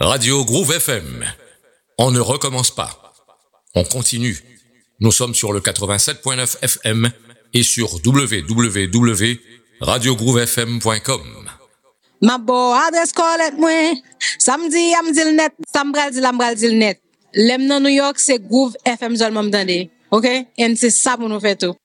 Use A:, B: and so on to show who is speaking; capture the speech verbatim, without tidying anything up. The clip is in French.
A: Radio Groove F M. On ne recommence pas. On continue. Nous sommes sur le quatre-vingt-sept point neuf F M et sur w w w point radio groove f m point com.
B: Ma bo adres kolet mwen, samedi am dil net, sambral dil ambral dil net. Lem nan New York c'est Groove F M seulement m'tande. OK? Et c'est ça pour nous faire tout.